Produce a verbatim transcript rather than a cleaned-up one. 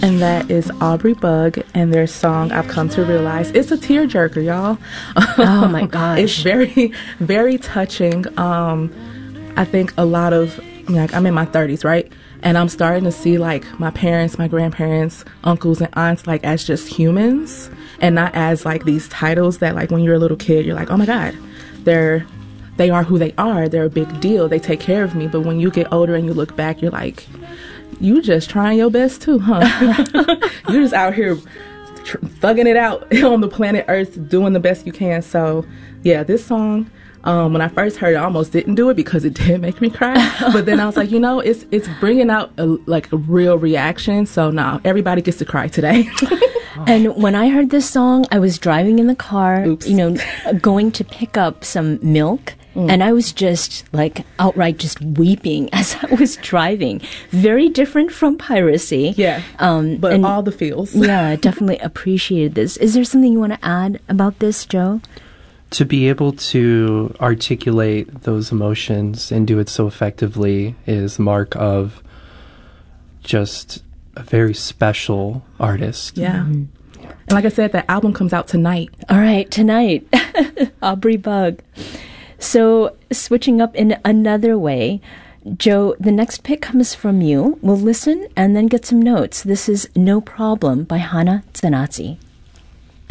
And that is Aubrey Bug and their song, I've Come to Realize. It's a tearjerker, y'all. Oh, my gosh. It's very, very touching. Um, I think a lot of, like, I'm in my thirties, right? And I'm starting to see, like, my parents, my grandparents, uncles, and aunts, like, as just humans and not as, like, these titles that, like, when you're a little kid, you're like, oh, my God, they're, they are who they are. They're a big deal. They take care of me. But when you get older and you look back, you're like, you just trying your best, too, huh? You're just out here tr- thugging it out on the planet Earth, doing the best you can. So, yeah, this song... Um, when I first heard it, I almost didn't do it because it did make me cry. But then I was like, you know, it's it's bringing out a, like a real reaction. So now everybody gets to cry today. And when I heard this song, I was driving in the car, Oops. you know, going to pick up some milk. Mm. And I was just like outright just weeping as I was driving. Very different from Piracy. Yeah. Um, but and, all the feels. Yeah, definitely appreciated this. Is there something you want to add about this, Joe? To be able to articulate those emotions and do it so effectively is mark of just a very special artist. Yeah. Mm-hmm. And like I said, that album comes out tonight. All right, tonight. Aubrey Bug. So switching up in another way, Joe, the next pick comes from you. We'll listen and then get some notes. This is No Problem by Hana Tsanatsi.